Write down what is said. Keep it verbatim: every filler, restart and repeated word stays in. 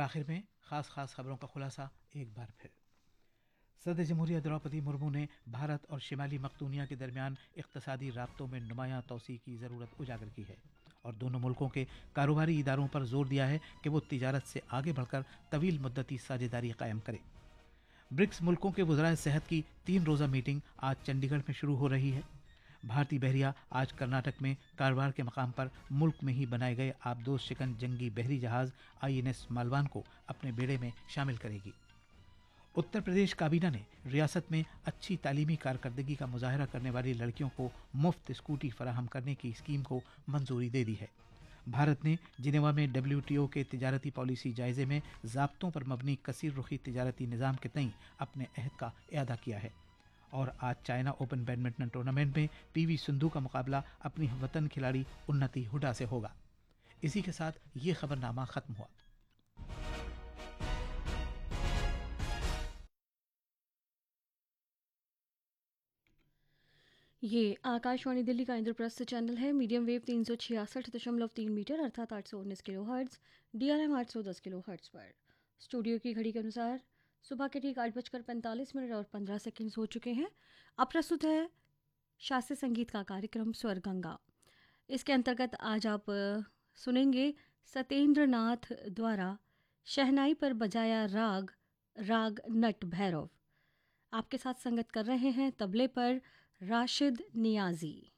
आखिर में खास खास खबरों का खुलासा एक बार फिर। सदर जमहूरिया द्रौपदी मुर्मू ने भारत और शिमाली मकदूनिया के दरमियान इक़्तिसादी राब्तों में नुमायां तौसी की ज़रूरत उजागर की है और दोनों मुल्कों के कारोबारी इदारों पर जोर दिया है कि वो तिजारत से आगे बढ़कर तवील मुद्दती साझेदारी कायम करें। ब्रिक्स मुल्कों के वज़राए सेहत की तीन रोज़ा मीटिंग आज चंडीगढ़ में शुरू हो रही है। भारतीय बहरिया आज कर्नाटक में कारवार के मकाम पर मुल्क में ही बनाए गए आबदोज शिकन जंगी बहरी जहाज आई एन एस मालवान को अपने बेड़े में शामिल करेगी। उत्तर प्रदेश काबीना ने रियासत में अच्छी तालीमी कारकर्दगी का मुजाहरा करने वाली लड़कियों को मुफ्त स्कूटी फराहम करने की स्कीम को मंजूरी दे दी है। भारत ने जिनेवा में डब्ल्यू टी ओ के तिजारती पॉलिसी जायजे में ज़ाब्तों पर मबनी कसीर रुखी तिजारती निज़ाम के तई अपने अहद का इआदा किया है। और आज चाइना ओपन बैडमिंटन टूर्नामेंट में पीवी सिंधु का मुकाबला अपनी वतन खिलाड़ी उन्नति हुडा से होगा। इसी के साथ ये खबरनामा खत्म हुआ। ये आकाशवाणी दिल्ली का इंद्रप्रस्थ चैनल है। मीडियम वेव तीन सौ छियासठ दशमलव तीन मीटर अर्थात आठ सौ उन्नीस kilo hertz, D R M आठ सौ दस किलो हर्ट्ज़ पर। स्टूडियो की घड़ी के अनुसार सुबह के ठीक आठ बजकर पैंतालीस मिनट और पंद्रह सेकंड्स हो चुके हैं। अब प्रस्तुत है शास्त्रीय संगीत का कार्यक्रम स्वर गंगा। इसके अंतर्गत आज आप सुनेंगे सत्येंद्र नाथ द्वारा शहनाई पर बजाया राग राग नट भैरव। आपके साथ संगत कर रहे हैं तबले पर राशिद नियाजी।